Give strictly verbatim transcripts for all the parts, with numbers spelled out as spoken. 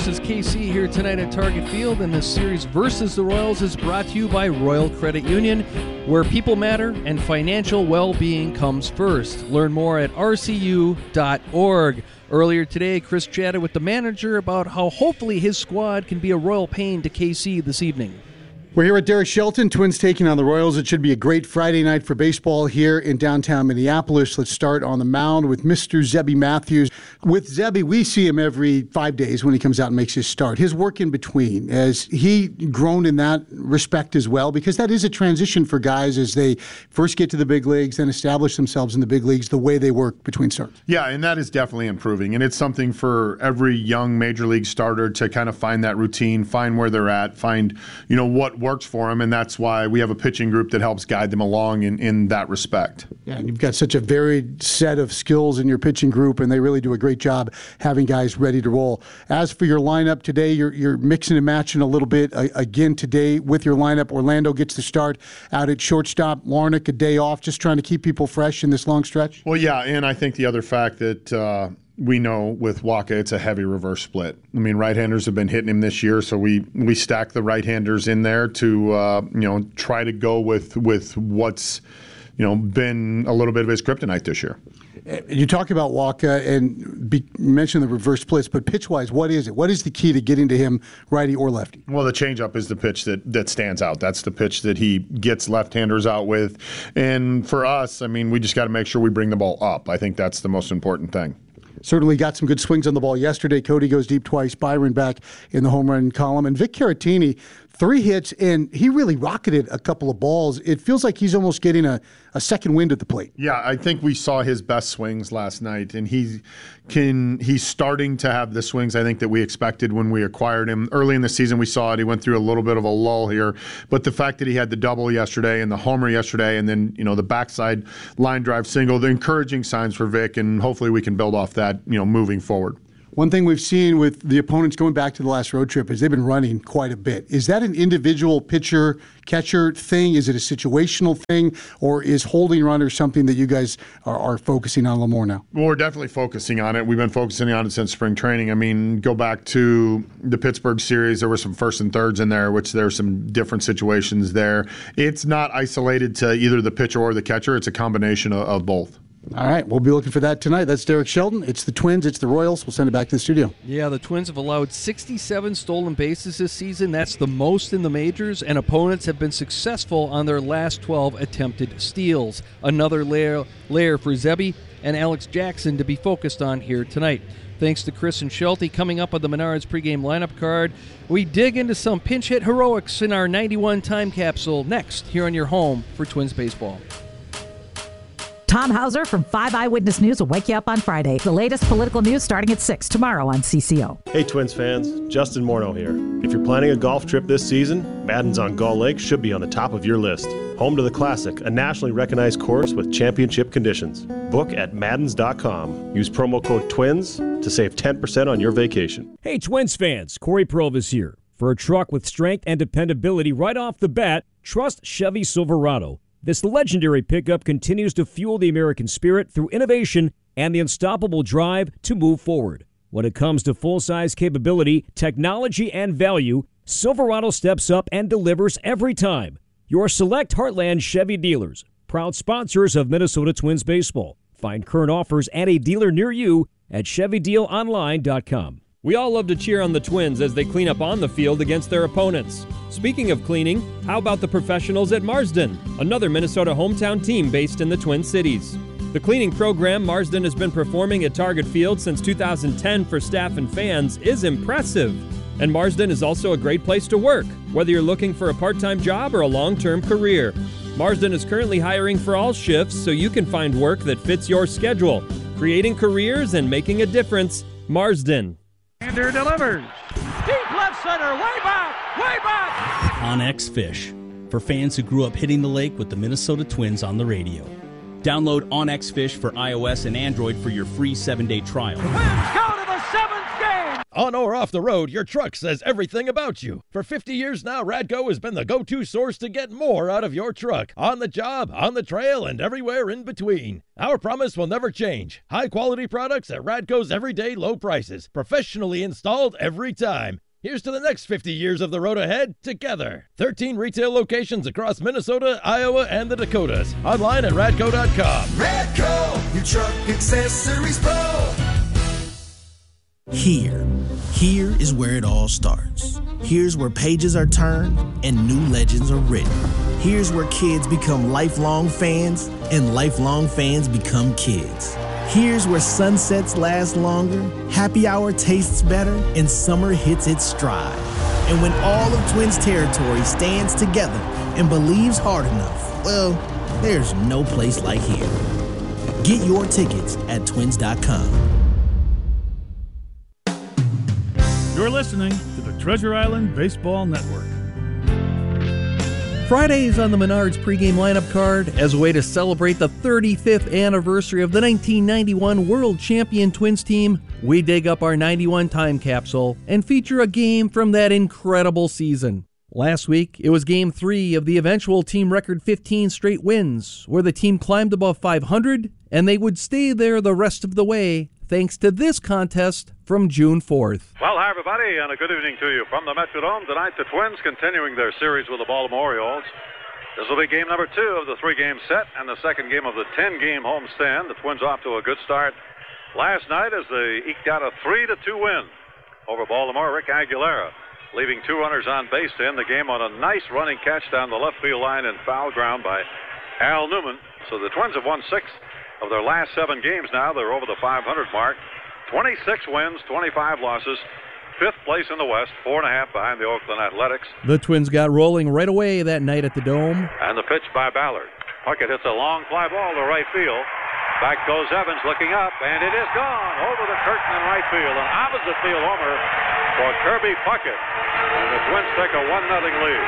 This is K C here tonight at Target Field, and this series versus the Royals is brought to you by Royal Credit Union, where people matter and financial well-being comes first. Learn more at R C U dot org. Earlier today, Chris chatted with the manager about how hopefully his squad can be a royal pain to K C this evening. We're here with Derek Shelton, Twins taking on the Royals. It should be a great Friday night for baseball here in downtown Minneapolis. Let's start on the mound with Mister Zebby Matthews. With Zebby, we see him every five days when he comes out and makes his start. His work in between, has he grown in that respect as well? Because that is a transition for guys as they first get to the big leagues, then establish themselves in the big leagues, the way they work between starts. Yeah, and that is definitely improving. And it's something for every young major league starter to kind of find that routine, find where they're at, find, you know, what works for them, and that's why we have a pitching group that helps guide them along in, in that respect. Yeah, and you've got such a varied set of skills in your pitching group, and they really do a great job having guys ready to roll. As for your lineup today, you're, you're mixing and matching a little bit. Uh, again today with your lineup, Orlando gets the start out at shortstop, Larnach a day off, just trying to keep people fresh in this long stretch? Well, yeah, and I think the other fact that uh, we know with Wacha, it's a heavy reverse split. I mean, right-handers have been hitting him this year, so we we stack the right-handers in there to uh, you know try to go with with what's you know been a little bit of his kryptonite this year. You talk about Wacha and be, mention the reverse splits, but pitch-wise, what is it? What is the key to getting to him, righty or lefty? Well, the changeup is the pitch that, that stands out. That's the pitch that he gets left-handers out with. And for us, I mean, we just got to make sure we bring the ball up. I think that's the most important thing. Certainly got some good swings on the ball yesterday. Cody goes deep twice. Byron back in the home run column. And Vic Caratini, three hits, and he really rocketed a couple of balls. It feels like he's almost getting a, a second wind at the plate. Yeah, I think we saw his best swings last night, and he can he's starting to have the swings I think that we expected when we acquired him. Early in the season we saw it. He went through a little bit of a lull here, but the fact that he had the double yesterday and the homer yesterday and then, you know, the backside line drive single, the encouraging signs for Vic, and hopefully we can build off that, you know, moving forward. One thing we've seen with the opponents going back to the last road trip is they've been running quite a bit. Is that an individual pitcher-catcher thing? Is it a situational thing? Or is holding runners something that you guys are, are focusing on a little more now? Well, we're definitely focusing on it. We've been focusing on it since spring training. I mean, go back to the Pittsburgh series. There were some first and thirds in there, which there's some different situations there. It's not isolated to either the pitcher or the catcher. It's a combination of, of both. All right, we'll be looking for that tonight. That's Derek Shelton. It's the Twins. It's the Royals. We'll send it back to the studio. Yeah, the Twins have allowed sixty-seven stolen bases this season. That's the most in the majors, and opponents have been successful on their last twelve attempted steals. Another layer, layer for Zebby and Alex Jackson to be focused on here tonight. Thanks to Chris and Schulte. Coming up on the Menards pregame lineup card, we dig into some pinch hit heroics in our ninety-one time capsule next here on your home for Twins baseball. Tom Hauser from five Eyewitness News will wake you up on Friday. The latest political news starting at six tomorrow on C C O. Hey Twins fans, Justin Morneau here. If you're planning a golf trip this season, Madden's on Gull Lake should be on the top of your list. Home to the Classic, a nationally recognized course with championship conditions. Book at Maddens dot com. Use promo code TWINS to save ten percent on your vacation. Hey Twins fans, Corey Provus here. For a truck with strength and dependability right off the bat, trust Chevy Silverado. This legendary pickup continues to fuel the American spirit through innovation and the unstoppable drive to move forward. When it comes to full-size capability, technology, and value, Silverado steps up and delivers every time. Your select Heartland Chevy dealers, proud sponsors of Minnesota Twins baseball. Find current offers and a dealer near you at Chevy Deal Online dot com. We all love to cheer on the Twins as they clean up on the field against their opponents. Speaking of cleaning, how about the professionals at Marsden, another Minnesota hometown team based in the Twin Cities? The cleaning program Marsden has been performing at Target Field since two thousand ten for staff and fans is impressive. And Marsden is also a great place to work, whether you're looking for a part-time job or a long-term career. Marsden is currently hiring for all shifts so you can find work that fits your schedule. Creating careers and making a difference, Marsden. Sander delivers. Deep left center, way back, way back. onX Fish, for fans who grew up hitting the lake with the Minnesota Twins on the radio. Download onX Fish for iOS and Android for your free seven-day trial. Twins go to the seventh game. On or off the road, your truck says everything about you. For fifty years now, Radco has been the go-to source to get more out of your truck. On the job, on the trail, and everywhere in between. Our promise will never change. High-quality products at Radco's everyday low prices. Professionally installed every time. Here's to the next fifty years of the road ahead together. thirteen retail locations across Minnesota, Iowa, and the Dakotas. Online at radco dot com. Radco, your truck accessories pro. Here, here is where it all starts. Here's where pages are turned and new legends are written. Here's where kids become lifelong fans and lifelong fans become kids. Here's where sunsets last longer, happy hour tastes better, and summer hits its stride. And when all of Twins territory stands together and believes hard enough, well, there's no place like here. Get your tickets at twins dot com. You're listening to the Treasure Island Baseball Network. Fridays on the Menards pregame lineup card as a way to celebrate the thirty-fifth anniversary of the nineteen ninety-one World Champion Twins team. We dig up our ninety-one time capsule and feature a game from that incredible season. Last week, it was game three of the eventual team record fifteen straight wins, where the team climbed above five hundred, and they would stay there the rest of the way, thanks to this contest from June fourth. Well, hi, everybody, and a good evening to you. From the Metrodome, tonight the Twins continuing their series with the Baltimore Orioles. This will be game number two of the three-game set and the second game of the ten-game homestand. The Twins off to a good start last night as they eked out a three to two win over Baltimore. Rick Aguilera leaving two runners on base to end the game on a nice running catch down the left field line and foul ground by Al Newman. So the Twins have won six of their last seven games now. They're over the five hundred mark. twenty-six wins, twenty-five losses. Fifth place in the West, four and a half behind the Oakland Athletics. The Twins got rolling right away that night at the Dome. And the pitch by Ballard. Puckett hits a long fly ball to right field. Back goes Evans looking up, and it is gone over the curtain in right field. An opposite field homer for Kirby Puckett. And the Twins take a one nothing lead.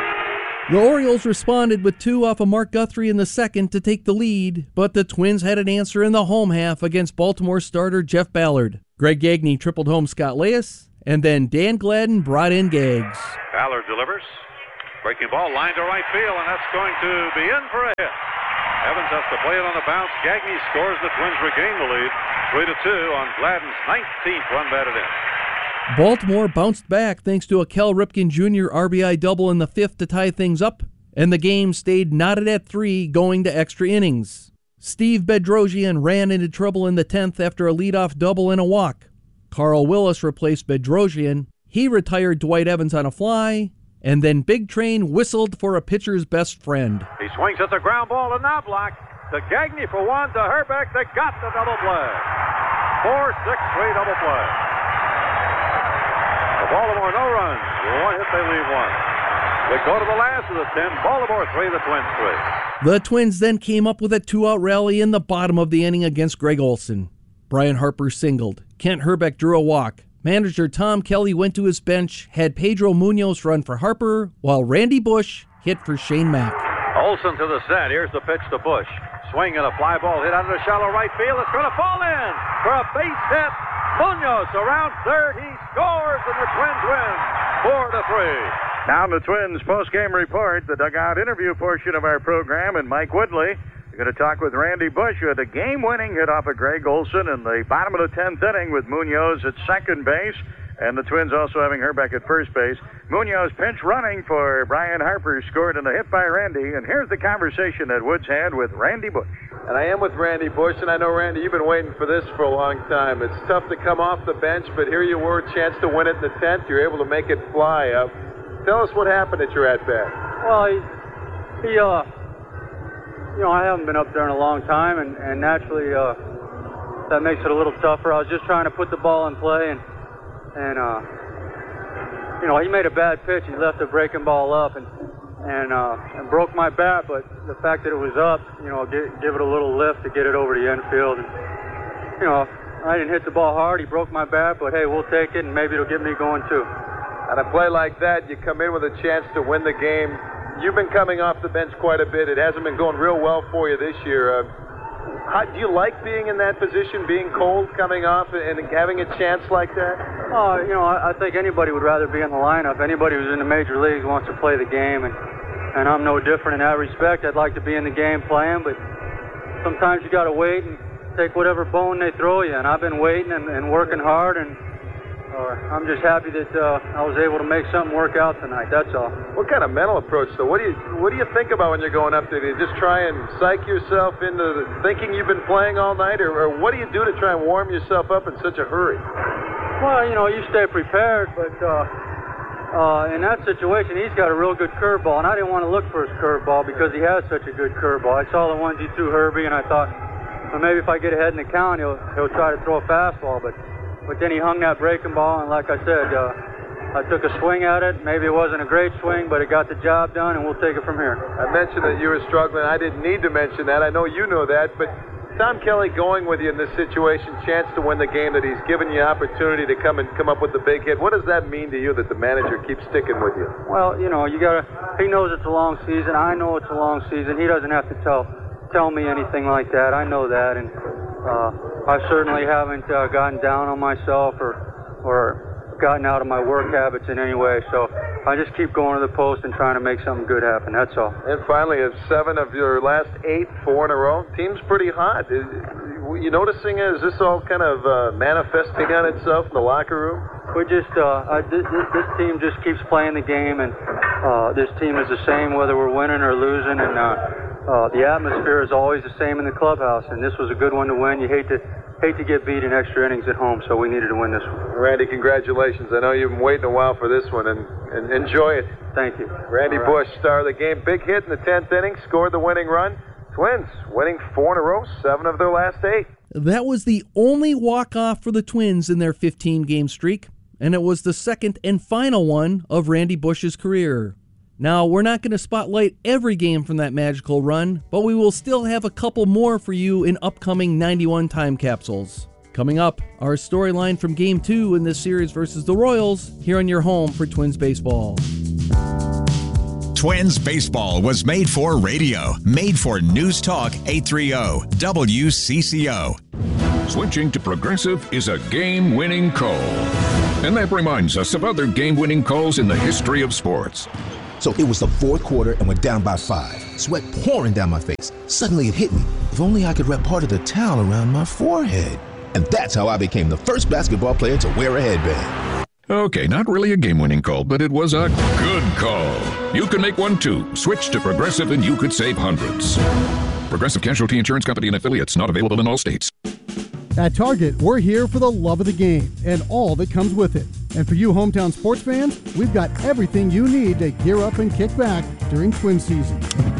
The Orioles responded with two off of Mark Guthrie in the second to take the lead, but the Twins had an answer in the home half against Baltimore starter Jeff Ballard. Greg Gagne tripled home Scott Leyes, and then Dan Gladden brought in Gaggs. Ballard delivers. Breaking ball, line to right field, and that's going to be in for a hit. Evans has to play it on the bounce. Gagne scores. The Twins regain the lead, three to two on Gladden's nineteenth run batted in. Baltimore bounced back thanks to a Cal Ripken Junior R B I double in the fifth to tie things up, and the game stayed knotted at three going to extra innings. Steve Bedrosian ran into trouble in the tenth after a leadoff double and a walk. Carl Willis replaced Bedrosian. He retired Dwight Evans on a fly, and then Big Train whistled for a pitcher's best friend. He swings at the ground ball to Knobloch. To Gagne for one, to Herbeck. They got the double play. four six three double play. Baltimore, no runs. One hit, they leave one. They go to the last of the ten. Baltimore three, the Twins three. The Twins then came up with a two-out rally in the bottom of the inning against Greg Olson. Brian Harper singled. Kent Herbeck drew a walk. Manager Tom Kelly went to his bench, had Pedro Munoz run for Harper, while Randy Bush hit for Shane Mack. Olson to the set. Here's the pitch to Bush. Swing and a fly ball hit out of the shallow right field. It's going to fall in for a base hit. Munoz around third. He scores, and the Twins win four to three. Now the Twins post-game report, the dugout interview portion of our program, and Mike Woodley. We're going to talk with Randy Bush, who had a game-winning hit off of Greg Olson in the bottom of the tenth inning with Munoz at second base, and the Twins also having Herbeck at first base. Munoz pinch running for Brian Harper, scored in a hit by Randy, and here's the conversation that Woods had with Randy Bush. And I am with Randy Bush, and I know, Randy, you've been waiting for this for a long time. It's tough to come off the bench, but here you were, chance to win it in the tenth. You're able to make it fly up. Tell us what happened at your at-bat. Well, he, he uh, you know, I haven't been up there in a long time, and, and naturally uh, that makes it a little tougher. I was just trying to put the ball in play, and, and uh, you know, he made a bad pitch. He left the breaking ball up, and and, uh, and broke my bat, but the fact that it was up, you know, give, give it a little lift to get it over the infield. And, you know, I didn't hit the ball hard. He broke my bat, but hey, we'll take it, and maybe it'll get me going too. On a play like that, you come in with a chance to win the game. You've been coming off the bench quite a bit. It hasn't been going real well for you this year. Uh, how, do you like being in that position, being cold, coming off, and having a chance like that? Oh, you know, I, I think anybody would rather be in the lineup. Anybody who's in the major leagues wants to play the game, and, and I'm no different in that respect. I'd like to be in the game playing, but sometimes you got to wait and take whatever bone they throw you, and I've been waiting and, and working hard, and uh, I'm just happy that uh, I was able to make something work out tonight. That's all. What kind of mental approach, though? What do you what do you think about when you're going up there? Do you just try and psych yourself into the, thinking you've been playing all night, or, or what do you do to try and warm yourself up in such a hurry? Well, you know, you stay prepared, but uh, uh, in that situation, he's got a real good curveball, and I didn't want to look for his curveball because he has such a good curveball. I saw the ones he threw Herbie, and I thought, well, maybe if I get ahead in the count, he'll he'll try to throw a fastball, but. But then he hung that breaking ball, and like I said, uh, I took a swing at it. Maybe it wasn't a great swing, but it got the job done, and we'll take it from here. I mentioned that you were struggling. I didn't need to mention that. I know you know that, but Tom Kelly going with you in this situation, chance to win the game, that he's given you opportunity to come and come up with the big hit. What does that mean to you that the manager keeps sticking with you? Well, you know, you gotta. He knows it's a long season. I know it's a long season. He doesn't have to tell tell me anything like that. I know that, and. Uh, I certainly haven't uh, gotten down on myself or or gotten out of my work habits in any way. So I just keep going to the post and trying to make something good happen. That's all. And finally, of seven of your last eight, four in a row, team's pretty hot. Is, you noticing it? Is this all kind of uh, manifesting on itself in the locker room? We just uh, I, this, this team just keeps playing the game, and uh, this team is the same whether we're winning or losing, and. Uh, Uh, the atmosphere is always the same in the clubhouse, and this was a good one to win. You hate to hate to get beat in extra innings at home, so we needed to win this one. Randy, congratulations. I know you've been waiting a while for this one, and, and enjoy it. Thank you. Randy right. Bush, star of the game. Big hit in the tenth inning, scored the winning run. Twins winning four in a row, seven of their last eight. That was the only walk-off for the Twins in their fifteen-game streak, and it was the second and final one of Randy Bush's career. Now, we're not going to spotlight every game from that magical run, but we will still have a couple more for you in upcoming ninety-one time capsules. Coming up, our storyline from Game two in this series versus the Royals, here on your home for Twins Baseball. Twins Baseball was made for radio, made for News Talk eight thirty W C C O. Switching to Progressive is a game-winning call. And that reminds us of other game-winning calls in the history of sports. So it was the fourth quarter and we're down by five. Sweat pouring down my face. Suddenly it hit me. If only I could wrap part of the towel around my forehead. And that's how I became the first basketball player to wear a headband. Okay, not really a game-winning call, but it was a good call. You can make one too. Switch to Progressive and you could save hundreds. Progressive Casualty Insurance Company and affiliates, not available in all states. At Target, we're here for the love of the game and all that comes with it. And for you hometown sports fans, we've got everything you need to gear up and kick back during Twin season.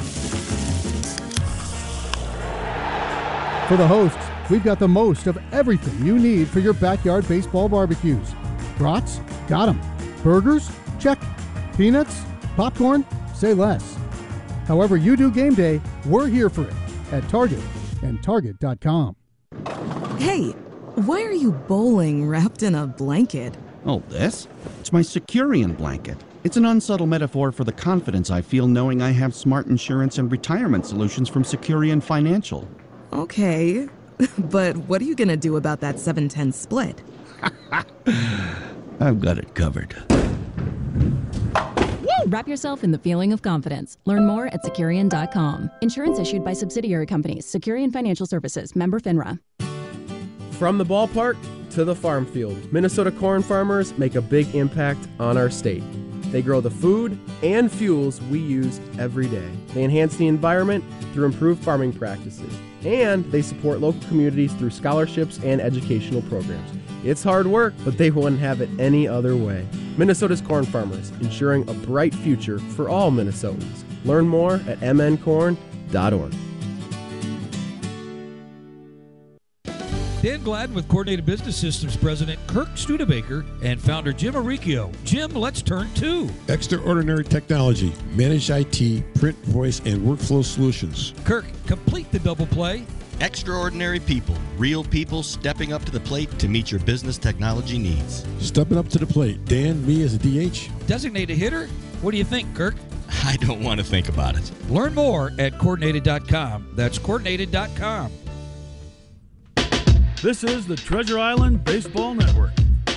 For the hosts, we've got the most of everything you need for your backyard baseball barbecues. Brats? Got 'em. Burgers? Check. Peanuts? Popcorn? Say less. However you do game day, we're here for it at Target and Target dot com. Hey, why are you bowling wrapped in a blanket? Oh, this? It's my Securian blanket. It's an unsubtle metaphor for the confidence I feel knowing I have smart insurance and retirement solutions from Securian Financial. Okay, but what are you going to do about that seven ten split? I've got it covered. Wrap yourself in the feeling of confidence. Learn more at Securian dot com. Insurance issued by subsidiary companies. Securian Financial Services. Member FINRA. From the ballpark to the farm field, Minnesota corn farmers make a big impact on our state. They grow the food and fuels we use every day. They enhance the environment through improved farming practices. And they support local communities through scholarships and educational programs. It's hard work, but they wouldn't have it any other way. Minnesota's corn farmers, ensuring a bright future for all Minnesotans. Learn more at m n corn dot org. Dan Gladden with Coordinated Business Systems President Kirk Studebaker and founder Jim Arricchio. Jim, let's turn to Extraordinary Technology, Managed I T, Print, Voice, and Workflow Solutions. Kirk, complete the double play. Extraordinary people, real people stepping up to the plate to meet your business technology needs. Stepping up to the plate. Dan, me as a D H. Designated hitter? What do you think, Kirk? I don't want to think about it. Learn more at coordinated dot com. That's coordinated dot com. This is the Treasure Island Baseball Network.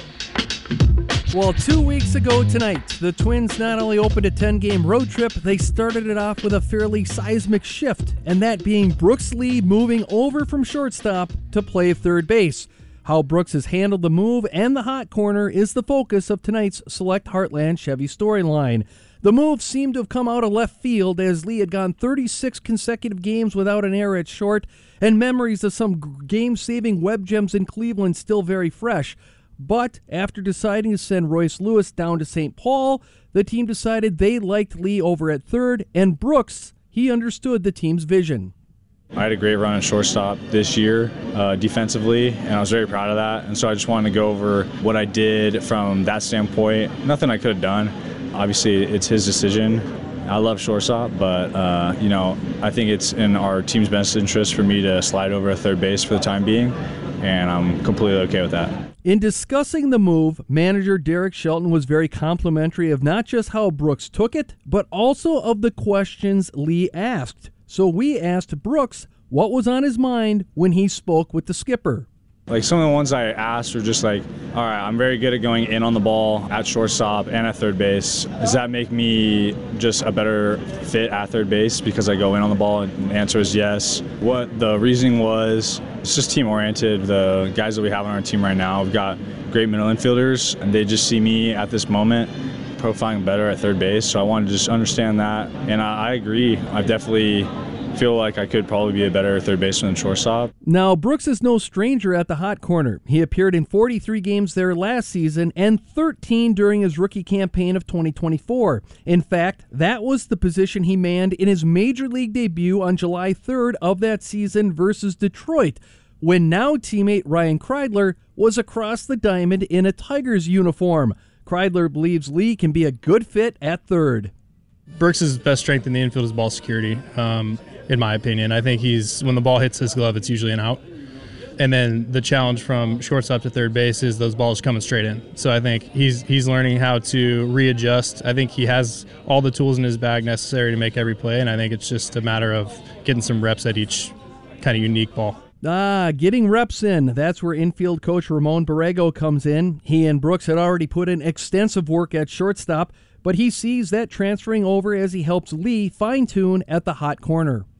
Well, two weeks ago tonight, the Twins not only opened a ten-game road trip, they started it off with a fairly seismic shift, and that being Brooks Lee moving over from shortstop to play third base. How Brooks has handled the move and the hot corner is the focus of tonight's Select Heartland Chevy storyline. The move seemed to have come out of left field as Lee had gone thirty-six consecutive games without an error at short, and memories of some game-saving web gems in Cleveland still very fresh. But after deciding to send Royce Lewis down to Saint Paul, the team decided they liked Lee over at third, and Brooks, he understood the team's vision. I had a great run at shortstop this year uh, defensively, and I was very proud of that. And so I just wanted to go over what I did from that standpoint. Nothing I could have done. Obviously, it's his decision. I love shortstop, but, uh, you know, I think it's in our team's best interest for me to slide over at third base for the time being, and I'm completely okay with that. In discussing the move, manager Derek Shelton was very complimentary of not just how Brooks took it, but also of the questions Lee asked. So we asked Brooks what was on his mind when he spoke with the skipper. Like some of the ones I asked were just like, all right, I'm very good at going in on the ball at shortstop and at third base. Does that make me just a better fit at third base because I go in on the ball? And the answer is yes. What the reasoning was, it's just team oriented. The guys that we have on our team right now, we've got great middle infielders, and they just see me at this moment profiling better at third base. So I wanted to just understand that. And I, I agree. I definitely feel like I could probably be a better third baseman than shortstop. Now, Brooks is no stranger at the hot corner. He appeared in forty-three games there last season and thirteen during his rookie campaign of twenty twenty-four. In fact, that was the position he manned in his major league debut on July third of that season versus Detroit, when now teammate Ryan Kreidler was across the diamond in a Tigers uniform. Kreidler believes Lee can be a good fit at third. Brooks' best strength in the infield is ball security, um, in my opinion. I think he's when the ball hits his glove, it's usually an out. And then the challenge from shortstop to third base is those balls coming straight in. So I think he's he's learning how to readjust. I think he has all the tools in his bag necessary to make every play, and I think it's just a matter of getting some reps at each kind of unique ball. Ah, getting reps in. That's where infield coach Ramon Borrego comes in. He and Brooks had already put in extensive work at shortstop, but he sees that transferring over as he helps Lee fine-tune at the hot corner.